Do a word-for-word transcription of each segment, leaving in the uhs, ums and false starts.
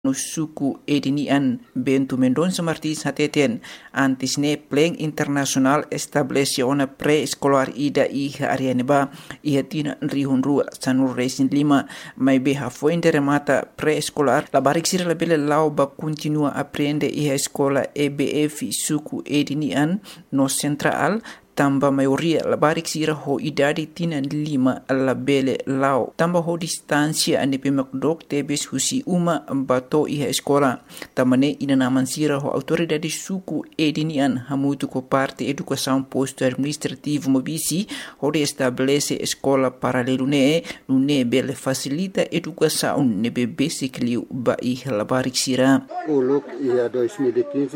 no suku edinian Bento Mendonça Martins hateten antes ne Plan Internacional estabelece una pré-escolar ida iha Arianeba iha tina rihun rua sanur resin lima mai beha fuente remata pré-escolar la barik sira la bele lau ba continua aprende iha escola E B F suku edinian no central tamba maioria la barik sira ho idade tina lima la bele lau tamba ho distancia ane pemakdok tebes husi uma bato iha escola tamane ina naman sira ho autoridade suku edinian hamutu ko parte educação posto administrativo mobisi ho de estabelece escola paralelo ne ne bele facilita educação ne be basically ba iha la barik sira uluk ia dois mil e quinze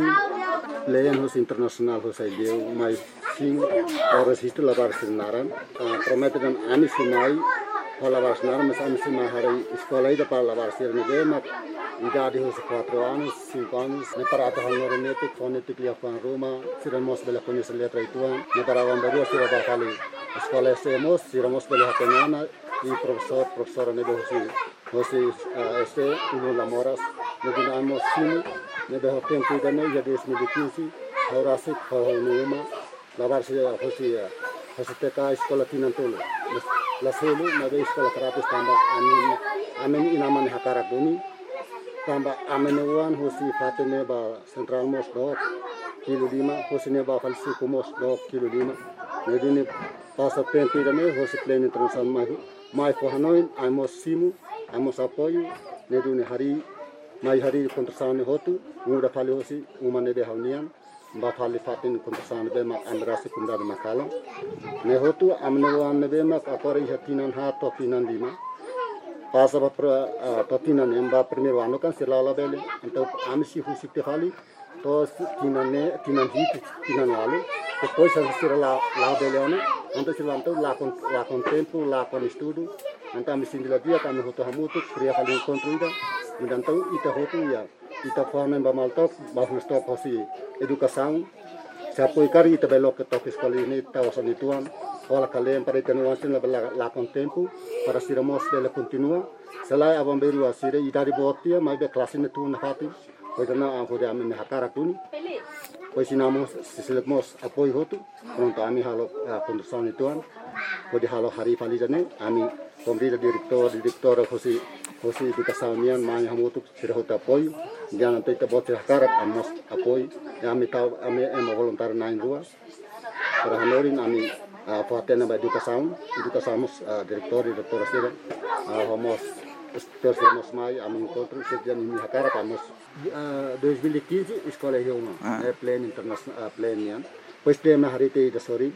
Plan Internacional ho sai deu mais sim horas isto lavar sinaran prometem anis sinai lavar sinaran mas anis sinai hari escola ida para lavar sirne mak idade ho quatro anos cinco anos ne para ata honor netik fonetik lia pan Roma siramos bela conhece letra ituan ne para vambaru sira ba kali escola semos siramos bela hatenana e professor professora ne do si hosi este uno lamoras ne dinamos sim ne do tempo ida ne ya dois mil e quinze horasik ho numa lavar se hosi hosi teka escola tinantolo la selu na do escola terapis tamba amin amin inaman hakara buni tamba amin wan hosi fatene ba central mos do kilo lima hosi ne ba falsi kumos do kilo lima ne dini passa tempo ida ne hosi Plan Internacional mai mai for hanoin amos simu amos apoio ne dini hari mai hari kontrasane hotu muda fali hosi umane de haunian ba fali fatin kontrasane be ma andrasi kunda de makala ne hotu amne wan be ma akore hatinan ha to tinan lima pasa ba to tinan emba primeiro ano kan sirala bele então amsi husi te fali to tinan ne tinan hit tinan alu depois a sirala la bele ono então silanto la con la con tempo la con estudo então amsi dila dia kan hotu hamutu kriya fali kontroida então ita hotu ya ita forma ba maltok ba stop hosi educação se apoiar ita belo que toque escola ini ta osan ituan ola kalem para ita nuansin la la con tempo para siramos bela continua selai abam beru asire ita di botia mai be classe ne tu na fati pois na a hode amin hakara tuni pois sinamos siselemos apoio hotu pronto ami halo condução ituan hode halo hari fali jane ami kombrida direktor direktor hosi hosi educação nian mai hamutu sirhota apoio jangan kita buat sekarang amos apoio ami tahu ami em voluntar nain rua para hanorin ami paten ba educação educação direktor direktor sira homos terus mai ami encontro sejak ini sekarang amos dois mil e quinze escola Yoma é Plan Internacional Plan nian pois tem na hari te da sori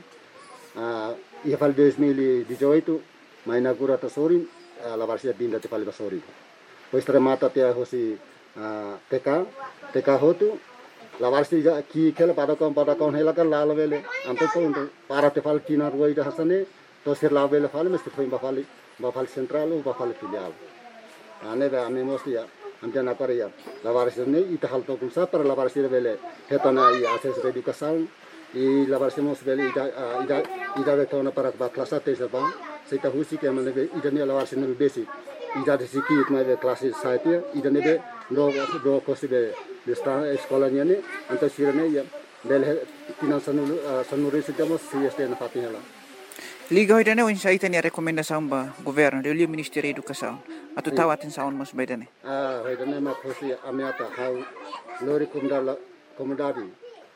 ia fal dois mil e dezoito mai inaugura ta sori la varsia binda te fal da sori pois remata te hosi T K T K hotu la varsi ki kela pada kon pada kon hela kan la vele anto to para te fal tina ruai da hasane to sir la vele fal mesti foi ba fal ba fal central ba fal filial ane ba ami mosti ya amja na pare ya la varsi ne ita hal to kun sa para la varsi vele hetana i ases educação e la varsi mos vele ida ida ida vetona para ba classe te ba seita husi ke mane ida ne la varsi ne basic ida de siki mai de classe site ida ne be do do kosibe desta eskolanya ni anto sirane ya del tinan sanu sanuri sitamos si este na fatihela liga hoida ne unsa itani rekomendação ba governo de Ministério da Educação atu tawatin saun mas baidane ah hoida ne ma kosi amiata hau lori kumdala komodadi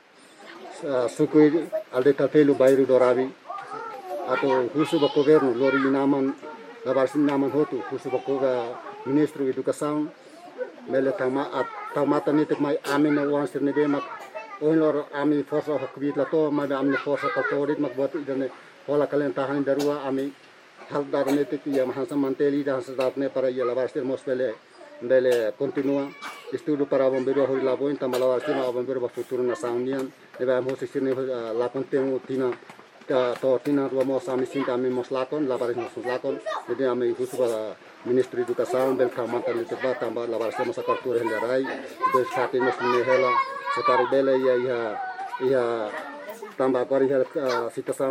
sukui alde tapelu bairu doravi atau husu ba governo lori naman labarsin naman hotu husu ba Ministro Educação mele tama tamata nitik mai amin na wan sirne de mak oilor ami forsa hakbit la to ma ami forsa katorit mak bot idane hola kalen tahan darua ami hal dar nitik ya mahansa manteli da hasadat ne para ya lavar sir mosbele bele continua estudo para bombeiro hoi la boin tamala sir ma bombeiro ba futuro na saunian de ba mo sirne la contemu tina to tina ro mo sami sin kami moslakon lavar mos lakon de ami husu ba Ministro Educação bel kamanta le teba tamba la varsa masa kartur helarai des khati mos ne hela sekari bele ya ya ya tamba kori hel situação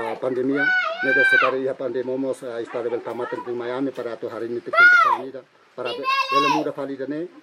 pandemia ne des sekari ya pandemia mos istade bel kamanta di Miami para tu hari ni te kontrasani da para bela muda validane